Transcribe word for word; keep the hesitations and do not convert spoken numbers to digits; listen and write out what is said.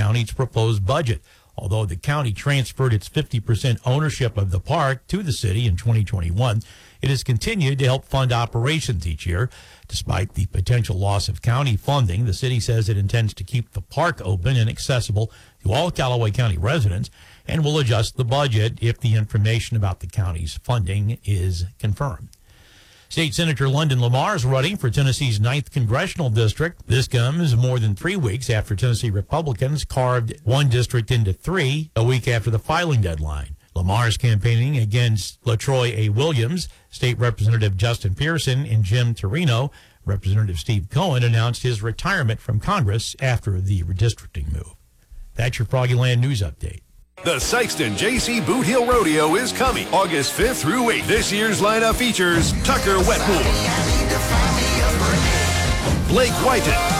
county's proposed budget. Although the county transferred its fifty percent ownership of the park to the city in twenty twenty-one, it has continued to help fund operations each year. Despite the potential loss of county funding, the city says it intends to keep the park open and accessible to all Callaway County residents and will adjust the budget if the information about the county's funding is confirmed. State Senator London Lamar is running for Tennessee's ninth Congressional District. This comes more than three weeks after Tennessee Republicans carved one district into three a week after the filing deadline. Lamar is campaigning against LaTroy A. Williams. State Representative Justin Pearson and Jim Torino. Representative Steve Cohen announced his retirement from Congress after the redistricting move. That's your Froggy Land News Update. The Sikeston J C Boot Hill Rodeo is coming August fifth through eighth. This year's lineup features Tucker Wetmore, Blake Whiten,